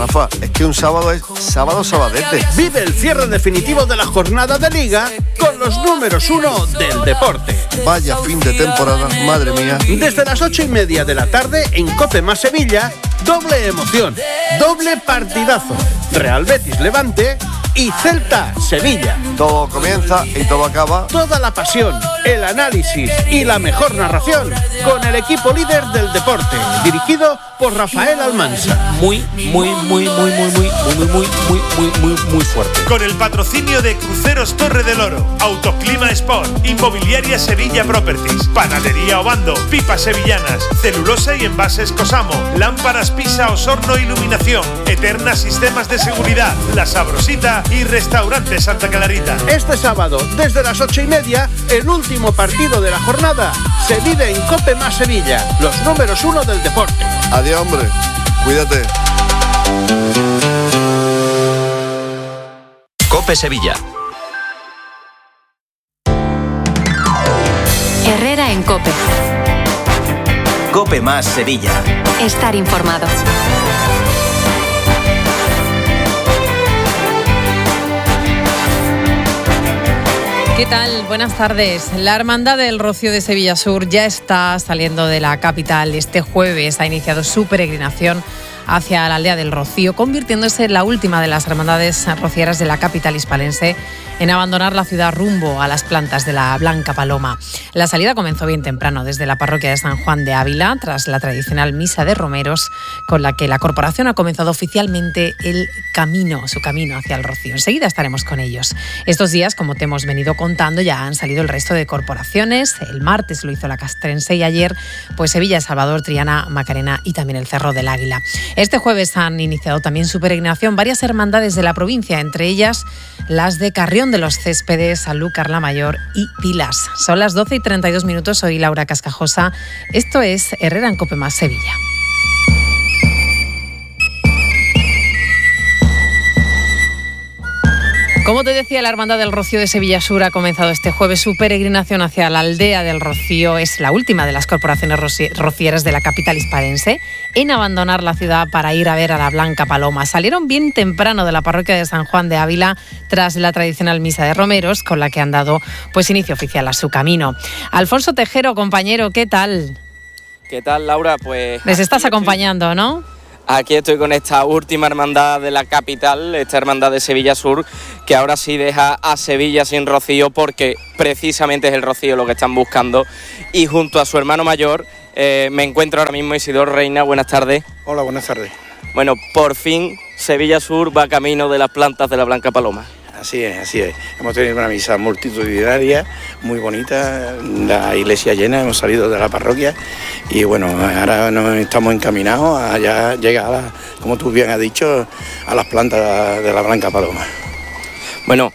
Rafa, es que un sábado es sábado sabadete. Vive el cierre definitivo de la jornada de Liga con los números 1 del deporte. Vaya fin de temporada, madre mía. Desde las 8:30 de la tarde en COPE más Sevilla, doble emoción, doble partidazo. Real Betis Levante y Celta Sevilla. Todo comienza y todo acaba. Toda la pasión, el análisis y la mejor narración con el equipo líder del deporte, dirigido por Rafael Almansa. Muy fuerte. Con el patrocinio de Cruceros Torre del Oro, Autoclima Sport, Inmobiliaria Sevilla Properties, Panadería Obando, Pipas Sevillanas, Celulosa y Envases Cosamo, Lámparas Pisa Osorno Iluminación, Eterna Sistemas de Seguridad, La Sabrosita y Restaurante Santa Clarita. Este sábado, desde las 8:30, el último partido de la jornada se vive en COPE más Sevilla, los números 1 del deporte. Adiós, hombre. Cuídate. COPE Sevilla. Herrera en COPE. COPE más Sevilla. Estar informado. ¿Qué tal? Buenas tardes. La Hermandad del Rocío de Sevilla Sur ya está saliendo de la capital. Este jueves ha iniciado su peregrinación hacia la aldea del Rocío, convirtiéndose en la última de las hermandades rocieras de la capital hispalense en abandonar la ciudad rumbo a las plantas de la Blanca Paloma. La salida comenzó bien temprano desde la parroquia de San Juan de Ávila, tras la tradicional misa de romeros, con la que la corporación ha comenzado oficialmente su camino hacia el Rocío. Enseguida estaremos con ellos. Estos días, como te hemos venido contando, ya han salido el resto de corporaciones. El martes lo hizo la Castrense y ayer, pues Sevilla, Salvador, Triana, Macarena y también el Cerro del Águila. Este jueves han iniciado también su peregrinación varias hermandades de la provincia, entre ellas las de Carrión de los Céspedes, Sanlúcar la Mayor y Pilas. Son las 12:32. Soy Laura Cascajosa. Esto es Herrera en COPE más Sevilla. Como te decía, la Hermandad del Rocío de Sevilla Sur ha comenzado este jueves su peregrinación hacia la aldea del Rocío. Es la última de las corporaciones rocieras de la capital hispalense en abandonar la ciudad para ir a ver a la Blanca Paloma. Salieron bien temprano de la parroquia de San Juan de Ávila tras la tradicional misa de romeros, con la que han dado pues inicio oficial a su camino. Alfonso Tejero, compañero, ¿qué tal? ¿Qué tal, Laura? Pues les estás acompañando, ¿no? Aquí estoy con esta última hermandad de la capital, esta hermandad de Sevilla Sur, que ahora sí deja a Sevilla sin Rocío, porque precisamente es el Rocío lo que están buscando. Y junto a su hermano mayor me encuentro ahora mismo Isidoro Reina. Buenas tardes. Hola, buenas tardes. Bueno, por fin Sevilla Sur va camino de las plantas de la Blanca Paloma. Así es, así es. Hemos tenido una misa multitudinaria, muy bonita, la iglesia llena, hemos salido de la parroquia y bueno, ahora nos estamos encaminados a ya llegar, como tú bien has dicho, a las plantas de la Blanca Paloma. Bueno,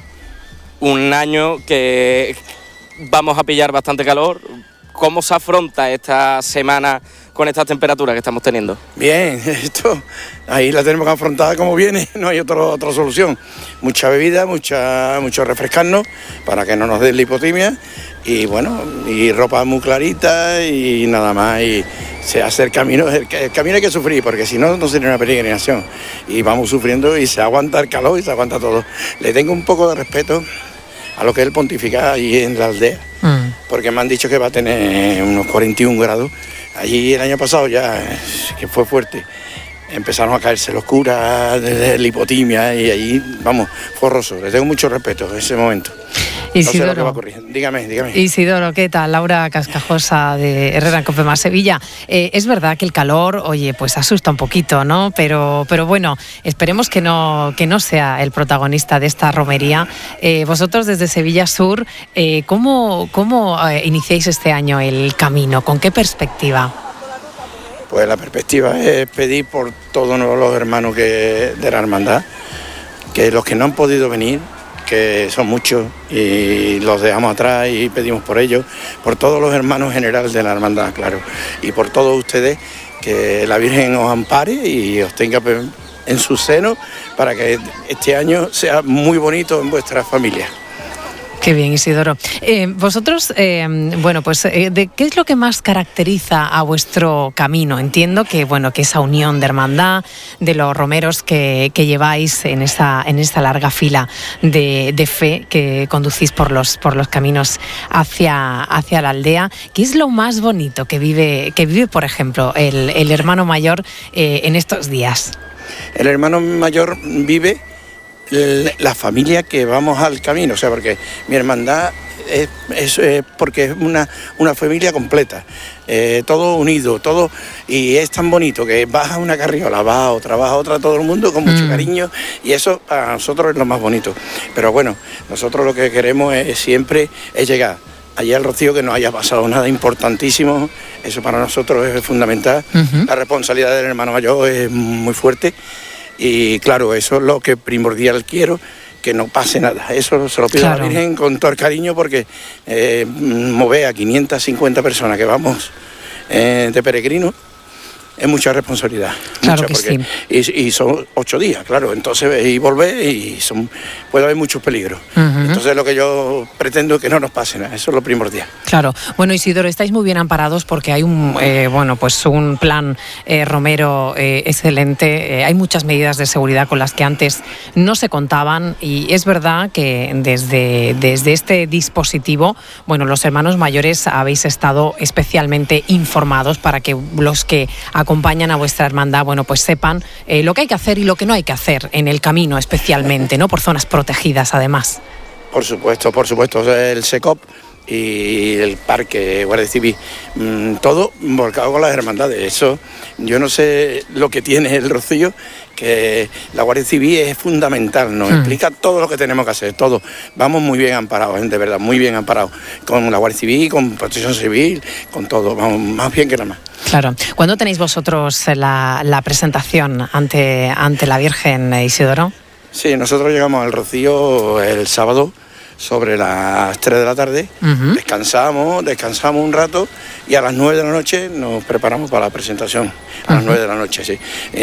un año que vamos a pillar bastante calor. ¿Cómo se afronta esta semana con estas temperaturas que estamos teniendo? Bien, esto ahí la tenemos que afrontar como viene, no hay otra solución. Mucha bebida, mucho refrescarnos para que no nos dé la hipotimia y bueno, y ropa muy clarita y nada más. Y se hace el camino hay que sufrir, porque si no, no sería una peregrinación. Y vamos sufriendo y se aguanta el calor y se aguanta todo. Le tengo un poco de respeto a lo que es el pontificado allí en la aldea, porque me han dicho que va a tener unos 41 grados. Allí el año pasado ya, que fue fuerte, empezaron a caerse los curas de la hipotimia y allí, vamos, fue horroroso. Le tengo mucho respeto en ese momento. Isidoro, no sé lo que va a ocurrir. Dígame. Isidoro, ¿qué tal? Laura Cascajosa de Herrera en COPE más Sevilla. Es verdad que el calor, oye, pues asusta un poquito, ¿no? Pero bueno, esperemos que no sea el protagonista de esta romería. Vosotros desde Sevilla Sur, ¿cómo iniciáis este año el camino? ¿Con qué perspectiva? Pues la perspectiva es pedir por todos los hermanos de la hermandad, que los que no han podido venir, que son muchos y los dejamos atrás y pedimos por ellos, por todos los hermanos generales de la hermandad, claro, y por todos ustedes, que la Virgen os ampare y os tenga en su seno para que este año sea muy bonito en vuestras familias. Qué bien, Isidoro. Vosotros, bueno, pues, ¿qué es lo que más caracteriza a vuestro camino? Entiendo que, bueno, que esa unión de hermandad, de los romeros que lleváis en esta larga fila de fe que conducís por los caminos hacia la aldea. ¿Qué es lo más bonito que vive, por ejemplo, el hermano mayor en estos días? El hermano mayor vive la familia que vamos al camino, o sea, porque mi hermandad es porque es una familia completa, todo unido, todo, y es tan bonito que vas a una carriola, vas a otra, todo el mundo con mucho cariño, y eso para nosotros es lo más bonito. Pero bueno, nosotros lo que queremos siempre es llegar allá al Rocío, que no haya pasado nada importantísimo. Eso para nosotros es fundamental. La responsabilidad del hermano mayor es muy fuerte y claro, eso es lo que primordial quiero, que no pase nada. Eso se lo pido a la Virgen con todo el cariño, porque mover a 550 personas que vamos de peregrinos es mucha responsabilidad. Claro mucha, que porque, sí. Y son 8 días, claro. Entonces, y volver, y puede haber muchos peligros. Entonces, lo que yo pretendo es que no nos pase nada. Eso es lo primordial. Claro. Bueno, Isidoro, estáis muy bien amparados porque hay un plan romero excelente. Hay muchas medidas de seguridad con las que antes no se contaban, y es verdad que desde este dispositivo, bueno, los hermanos mayores habéis estado especialmente informados para que los que acompañan a vuestra hermandad, bueno, pues sepan lo que hay que hacer y lo que no hay que hacer en el camino, especialmente, ¿no? Por zonas protegidas, además. Por supuesto. O sea, el SECOP y el Parque, Guardia Civil, todo volcado con las hermandades. Eso, yo no sé lo que tiene el Rocío, que la Guardia Civil es fundamental, nos explica todo lo que tenemos que hacer, todo. Vamos muy bien amparados, de verdad, muy bien amparados, con la Guardia Civil, con Protección Civil, con todo, vamos más bien que nada más. Claro. ¿Cuándo tenéis vosotros la presentación ante la Virgen, Isidoro? Sí, nosotros llegamos al Rocío el sábado sobre las 3 de la tarde, descansamos un rato y a las 9 de la noche nos preparamos para la presentación, a las 9 de la noche, sí.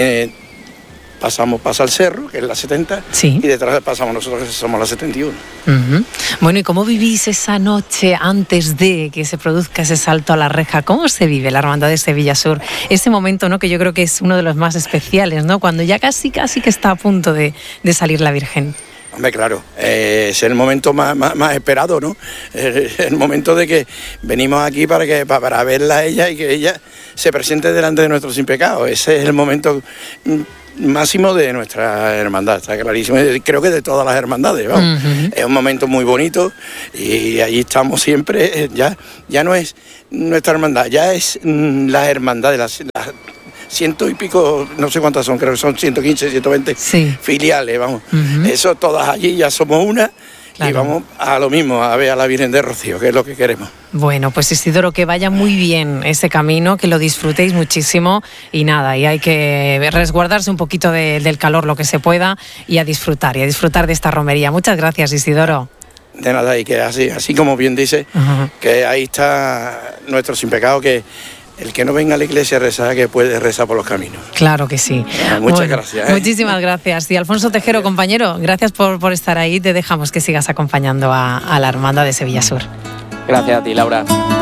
Pasa el cerro, que es la 70, sí, y detrás pasamos nosotros, que somos la 71. Bueno, ¿y cómo vivís esa noche antes de que se produzca ese salto a la reja? ¿Cómo se vive la Hermandad de Sevilla Sur? Ese momento, ¿no?, que yo creo que es uno de los más especiales, ¿no?, cuando ya casi que está a punto de salir la Virgen. Hombre, claro, es el momento más esperado, ¿no? El momento de que venimos aquí para verla a ella y que ella se presente delante de nuestro sin pecado. Ese es el momento máximo de nuestra hermandad, está clarísimo. Creo que de todas las hermandades, vamos. Es un momento muy bonito y allí estamos siempre. Ya no es nuestra hermandad, ya es la hermandad de las 100 y pico, no sé cuántas son, creo que son 115, 120 filiales, vamos. Eso, todas allí ya somos una. Claro. Y vamos a lo mismo, a ver a la Virgen de Rocío, que es lo que queremos. Bueno, pues Isidoro, que vaya muy bien ese camino, que lo disfrutéis muchísimo y nada, y hay que resguardarse un poquito del calor lo que se pueda y a disfrutar de esta romería. Muchas gracias, Isidoro. De nada, y que así como bien dice, que ahí está nuestro sin pecado, que el que no venga a la iglesia a rezar, que puede rezar por los caminos. Claro que sí. Muchas gracias. Muchísimas gracias. Y Alfonso Tejero, compañero, gracias por estar ahí. Te dejamos que sigas acompañando a la Hermandad de Sevilla Sur. Gracias a ti, Laura.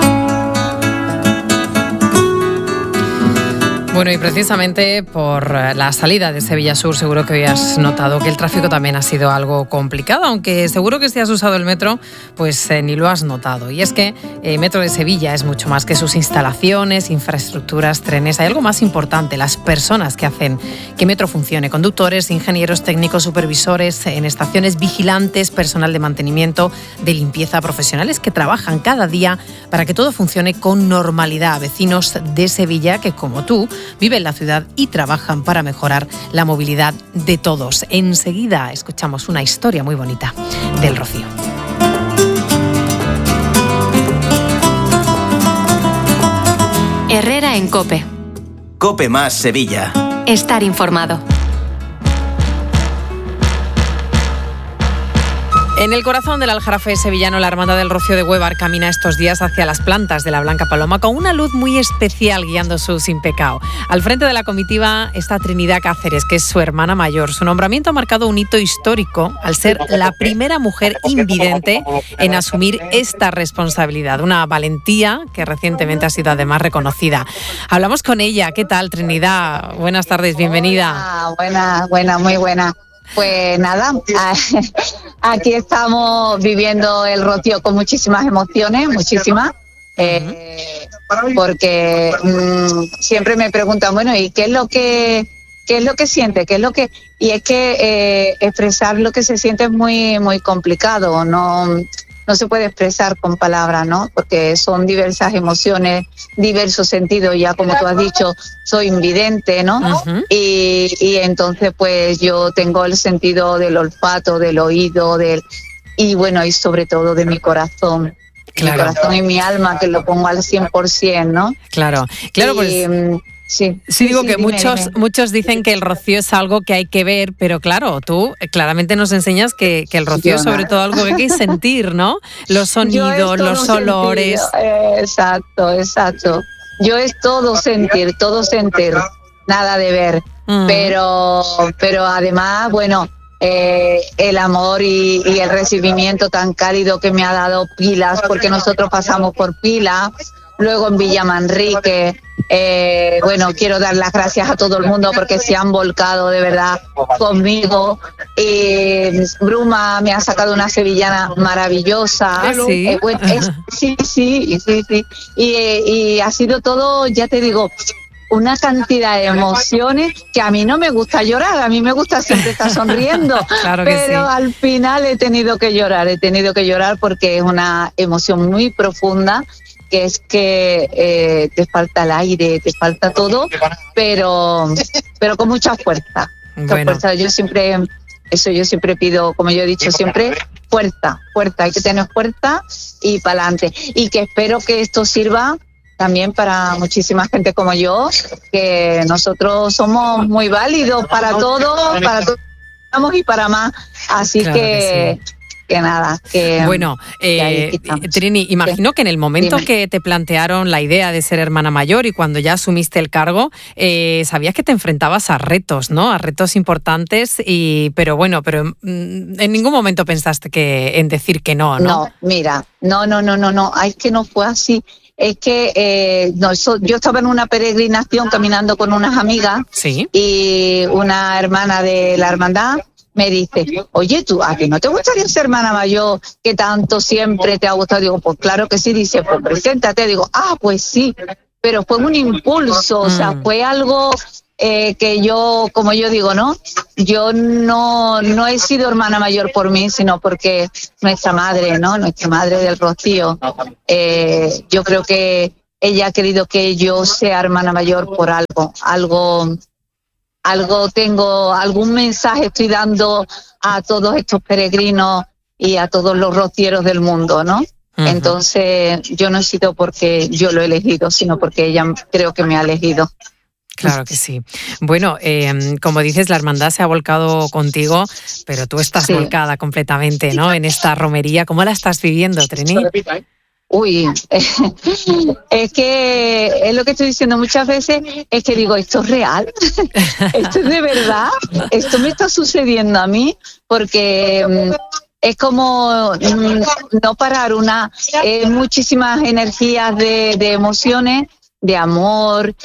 Bueno, y precisamente por la salida de Sevilla Sur, seguro que hoy has notado que el tráfico también ha sido algo complicado, aunque seguro que si has usado el metro, pues ni lo has notado. Y es que Metro de Sevilla es mucho más que sus instalaciones, infraestructuras, trenes. Hay algo más importante, las personas que hacen que Metro funcione. Conductores, ingenieros técnicos, supervisores en estaciones, vigilantes, personal de mantenimiento, de limpieza, profesionales que trabajan cada día para que todo funcione con normalidad. Vecinos de Sevilla que, como tú, viven la ciudad y trabajan para mejorar la movilidad de todos. Enseguida escuchamos una historia muy bonita del Rocío. Herrera en COPE. COPE más Sevilla. Estar informado. En el corazón del Aljarafe sevillano, la Hermandad del Rocío de Huévar camina estos días hacia las plantas de la Blanca Paloma con una luz muy especial guiando su sin pecado. Al frente de la comitiva está Trinidad Cáceres, que es su hermana mayor. Su nombramiento ha marcado un hito histórico al ser la primera mujer invidente en asumir esta responsabilidad. Una valentía que recientemente ha sido además reconocida. Hablamos con ella. ¿Qué tal, Trinidad? Buenas tardes, bienvenida. Buena, muy buena. Pues nada, aquí estamos viviendo el Rocío con muchísimas emociones, porque siempre me preguntan, bueno, ¿y qué es lo que siente? Y es que expresar lo que se siente es muy, muy complicado, no se puede expresar con palabras, ¿no? Porque son diversas emociones, diversos sentidos. Ya como tú has dicho, soy invidente, ¿no? Uh-huh. Y entonces pues yo tengo el sentido del olfato, del oído, y sobre todo de mi corazón. Claro. Mi corazón y mi alma, que lo pongo al 100%, ¿no? Claro, pues... Sí, digo que muchos dicen que el rocío es algo que hay que ver, pero claro, tú claramente nos enseñas que el rocío es sobre todo algo que hay que sentir, ¿no? Los sonidos, los olores. Exacto. Yo es todo sentir, nada de ver. Pero además, el amor y el recibimiento tan cálido que me ha dado Pilas, porque nosotros pasamos por Pilas, luego en Villa Manrique. Quiero dar las gracias a todo el mundo porque se han volcado de verdad conmigo. Bruma me ha sacado una sevillana maravillosa. ¿Sí? Sí. Y ha sido todo, ya te digo, una cantidad de emociones que a mí no me gusta llorar, a mí me gusta siempre estar sonriendo. Claro que pero sí. Al final he tenido que llorar porque es una emoción muy profunda, que es que te falta el aire, te falta todo, pero con mucha fuerza. Fuerza. Yo siempre pido, como yo he dicho siempre, fuerza, hay que tener fuerza y para adelante. Y que espero que esto sirva también para muchísima gente como yo, que nosotros somos muy válidos para todo y para más. Así claro que sí. Que nada, Trini, imagino que en el momento que te plantearon la idea de ser hermana mayor y cuando ya asumiste el cargo, sabías que te enfrentabas a retos, ¿no? A retos importantes, pero en ningún momento pensaste en decir que no, ¿no? No, mira, no, es que no fue así. Es que yo estaba en una peregrinación caminando con unas amigas. ¿Sí? Y una hermana de la hermandad me dice, oye, ¿tú a qué no te gustaría ser hermana mayor que tanto siempre te ha gustado? Digo, pues claro que sí. Dice, pues preséntate. Digo, pues sí, pero fue un impulso, o sea, fue algo que yo, como yo digo, ¿no? Yo no he sido hermana mayor por mí, sino porque nuestra madre, ¿no? Nuestra madre del Rocío, yo creo que ella ha querido que yo sea hermana mayor por algo tengo, algún mensaje estoy dando a todos estos peregrinos y a todos los rocieros del mundo, ¿no? Uh-huh. Entonces, yo no he sido porque yo lo he elegido, sino porque ella creo que me ha elegido. Claro que sí. Bueno, como dices, la hermandad se ha volcado contigo, pero tú estás volcada completamente, ¿no? En esta romería. ¿Cómo la estás viviendo, Trini? Uy, es que es lo que estoy diciendo muchas veces, es que digo, ¿esto es real? ¿Esto es de verdad? ¿Esto me está sucediendo a mí? Porque es como no parar muchísimas energías de emociones, de amor,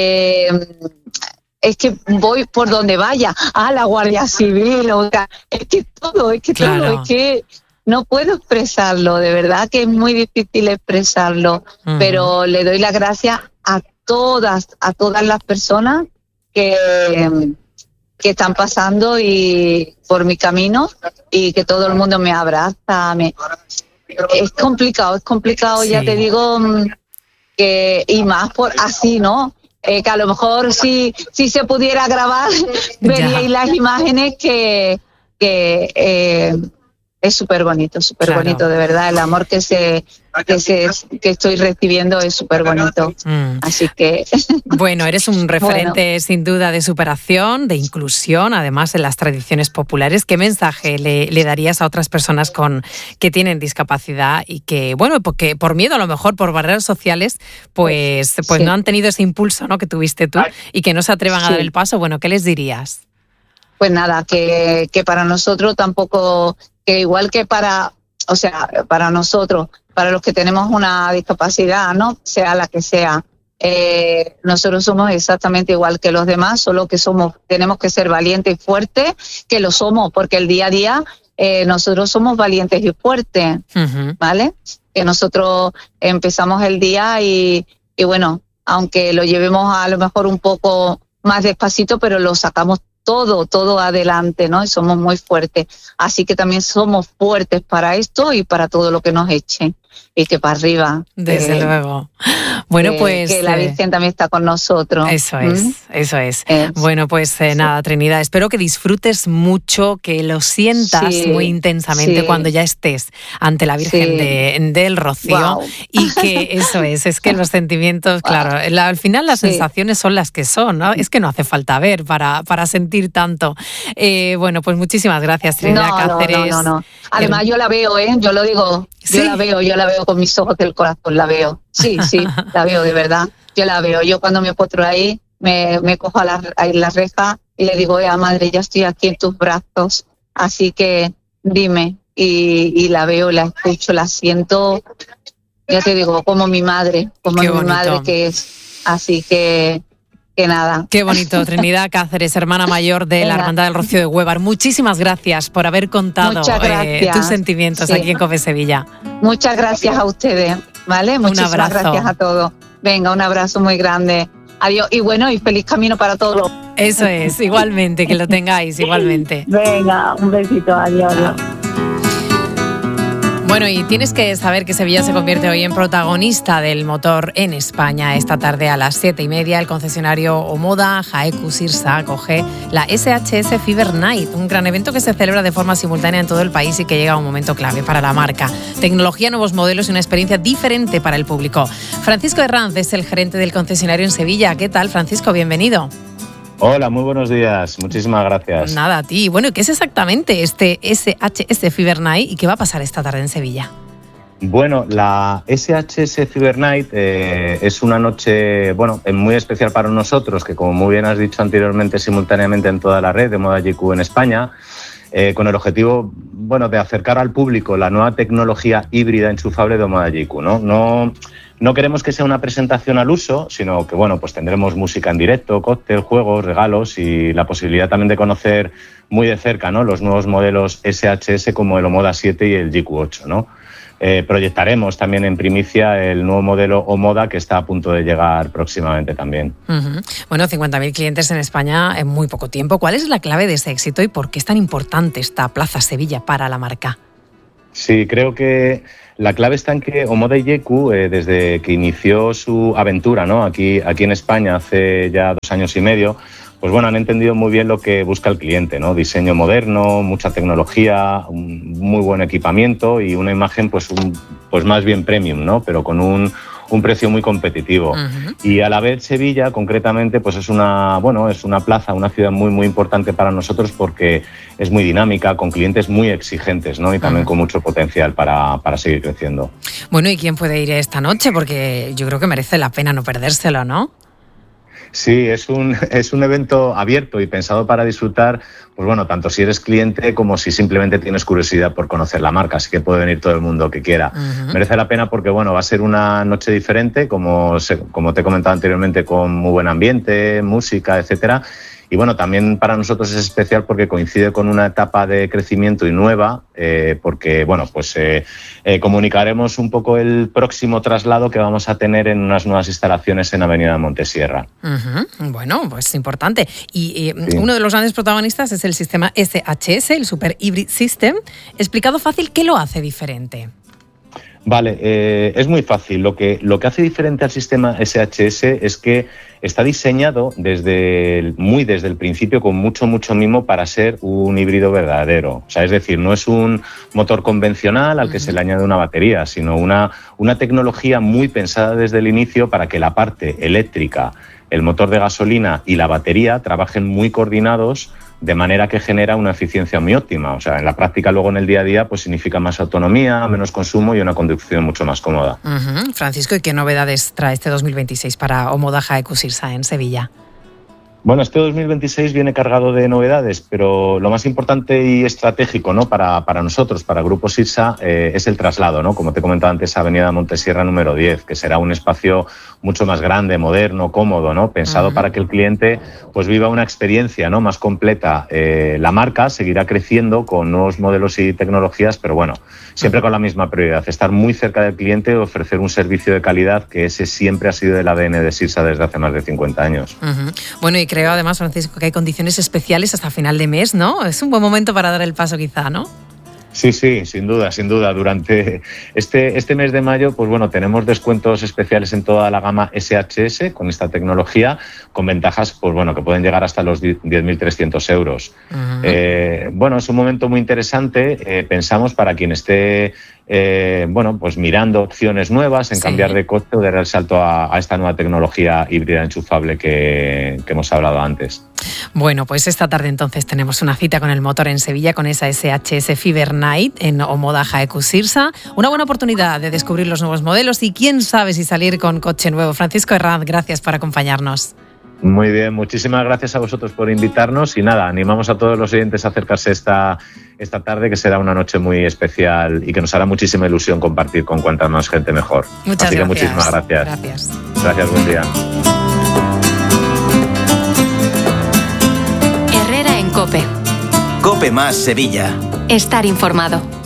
es que voy por donde vaya, la Guardia Civil, es que todo, es que no puedo expresarlo, de verdad que es muy difícil expresarlo, pero le doy las gracias a todas las personas que están pasando y por mi camino y que todo el mundo me abraza. Es complicado, sí. Ya te digo, y más por así, ¿no? Que a lo mejor si se pudiera grabar, veríais las imágenes que es súper bonito, de verdad. El amor que estoy recibiendo es súper bonito. Así que... Bueno, eres un referente sin duda de superación, de inclusión, además en las tradiciones populares. ¿Qué mensaje le darías a otras personas que tienen discapacidad y que, bueno, porque por miedo a lo mejor, por barreras sociales, pues no han tenido ese impulso, ¿no?, que tuviste tú y que no se atrevan a dar el paso? Bueno, ¿qué les dirías? Pues nada, que para nosotros tampoco, que igual que para nosotros, para los que tenemos una discapacidad, ¿no?, sea la que sea, nosotros somos exactamente igual que los demás, solo que tenemos que ser valientes y fuertes, que lo somos, porque el día a día nosotros somos valientes y fuertes, ¿vale? Que nosotros empezamos el día y bueno, aunque lo llevemos a lo mejor un poco más despacito, pero lo sacamos todo adelante, ¿no? Y somos muy fuertes. Así que también somos fuertes para esto y para todo lo que nos eche. Y que para arriba. Desde luego. Bueno, pues... Que la Virgen también está con nosotros. Eso es. Bueno, pues nada, Trinidad, espero que disfrutes mucho, que lo sientas muy intensamente cuando ya estés ante la Virgen del Rocío. Wow. Y que eso es que los sentimientos, claro, al final las sensaciones son las que son, ¿no? Es que no hace falta ver para sentir tanto. Bueno, pues muchísimas gracias, Trinidad Cáceres. No. Además yo la veo, yo lo digo, yo la veo con mis ojos del corazón, la veo. Sí, la veo de verdad. Yo la veo. Yo cuando me postro ahí, me cojo ahí la reja y le digo, madre, ya estoy aquí en tus brazos. Así que dime. Y la veo, la escucho, la siento, ya te digo, como mi madre que es. Así que nada. Qué bonito. Trinidad Cáceres, hermana mayor de la Hermandad del Rocío de Huévar. Muchísimas gracias por haber contado tus sentimientos aquí en COPE Sevilla. Muchas gracias a ustedes, ¿vale? Muchísimas gracias a todos. Venga, un abrazo muy grande. Adiós y bueno, y feliz camino para todos. Eso es, igualmente, que lo tengáis, igualmente. Venga, un besito, adiós. Bueno, y tienes que saber que Sevilla se convierte hoy en protagonista del motor en España. Esta tarde a las 7:30 el concesionario Omoda Jaeku Sirsa acoge la SHS Fever Night, un gran evento que se celebra de forma simultánea en todo el país y que llega a un momento clave para la marca. Tecnología, nuevos modelos y una experiencia diferente para el público. Francisco Herranz es el gerente del concesionario en Sevilla. ¿Qué tal, Francisco? Bienvenido. Hola, muy buenos días. Muchísimas gracias. Nada, a ti. Bueno, ¿qué es exactamente este SHS Fever Night y qué va a pasar esta tarde en Sevilla? Bueno, la SHS Fever Night es una noche, muy especial para nosotros, que como muy bien has dicho anteriormente, simultáneamente en toda la red de Moda GQ en España, con el objetivo, de acercar al público la nueva tecnología híbrida enchufable de Moda GQ, ¿no? No queremos que sea una presentación al uso, sino que pues tendremos música en directo, cóctel, juegos, regalos y la posibilidad también de conocer muy de cerca, ¿no?, los nuevos modelos SHS como el Omoda 7 y el GQ8, ¿no? Proyectaremos también en primicia el nuevo modelo Omoda que está a punto de llegar próximamente también. Uh-huh. Bueno, 50.000 clientes en España en muy poco tiempo. ¿Cuál es la clave de ese éxito y por qué es tan importante esta Plaza Sevilla para la marca? Sí, creo que la clave está en que Omoda y GQ, desde que inició su aventura, ¿no?, aquí en España hace ya 2 años y medio, han entendido muy bien lo que busca el cliente, ¿no? Diseño moderno, mucha tecnología, un muy buen equipamiento y una imagen pues más bien premium, ¿no?, pero con un precio muy competitivo. Uh-huh. Y a la vez Sevilla, concretamente, pues es una plaza, una ciudad muy, muy importante para nosotros porque es muy dinámica, con clientes muy exigentes, ¿no?, y también con mucho potencial para seguir creciendo. Bueno, ¿y quién puede ir esta noche? Porque yo creo que merece la pena no perdérselo, ¿no? Sí, es un evento abierto y pensado para disfrutar, tanto si eres cliente como si simplemente tienes curiosidad por conocer la marca, así que puede venir todo el mundo que quiera. Uh-huh. Merece la pena porque, va a ser una noche diferente, como te he comentado anteriormente, con muy buen ambiente, música, etcétera. Y también para nosotros es especial porque coincide con una etapa de crecimiento y nueva, porque comunicaremos un poco el próximo traslado que vamos a tener en unas nuevas instalaciones en Avenida Montesierra. Uh-huh. Bueno, pues importante. Y uno de los grandes protagonistas es el sistema SHS, el Super Hybrid System. Explicado fácil, ¿qué lo hace diferente? Vale, es muy fácil. Lo que hace diferente al sistema SHS es que está diseñado desde el principio con mucho mimo para ser un híbrido verdadero. O sea, es decir, no es un motor convencional al que se le añade una batería, sino una tecnología muy pensada desde el inicio para que la parte eléctrica, el motor de gasolina y la batería trabajen muy coordinados, de manera que genera una eficiencia muy óptima. O sea, en la práctica, luego en el día a día, pues significa más autonomía, menos consumo y una conducción mucho más cómoda. Francisco, ¿y qué novedades trae este 2026 para Omodaja Ecusirsa en Sevilla? Bueno, este 2026 viene cargado de novedades, pero lo más importante y estratégico, ¿no?, para nosotros, para Grupo Sirsa, es el traslado, ¿no? Como te comentaba antes, Avenida Montesierra número 10, que será un espacio mucho más grande, moderno, cómodo, ¿no?, pensado para que el cliente pues viva una experiencia, ¿no?, más completa. La marca seguirá creciendo con nuevos modelos y tecnologías, pero bueno, siempre con la misma prioridad, estar muy cerca del cliente y ofrecer un servicio de calidad, que ese siempre ha sido el ADN de Sirsa desde hace más de 50 años. Bueno, y creo además, Francisco, que hay condiciones especiales hasta final de mes, ¿no? Es un buen momento para dar el paso quizá, ¿no? Sí, sin duda. Durante este mes de mayo, pues bueno, tenemos descuentos especiales en toda la gama SHS con esta tecnología, con ventajas, pues bueno, que pueden llegar hasta los 10.300 euros. Bueno, es un momento muy interesante, pensamos, para quien esté pues mirando opciones nuevas en cambiar de coche o dar el salto a esta nueva tecnología híbrida enchufable que hemos hablado antes. Bueno, pues esta tarde entonces tenemos una cita con el motor en Sevilla, con esa SHS Fiber Night en Omodaja Ecusirsa. Una buena oportunidad de descubrir los nuevos modelos y quién sabe si salir con coche nuevo. Francisco Herranz, gracias por acompañarnos. Muy bien, muchísimas gracias a vosotros por invitarnos y nada, animamos a todos los oyentes a acercarse esta tarde, que será una noche muy especial y que nos hará muchísima ilusión compartir con cuanta más gente mejor. Muchas gracias. Muchísimas gracias. Gracias, buen día. Herrera en COPE. COPE más Sevilla. Estar informado.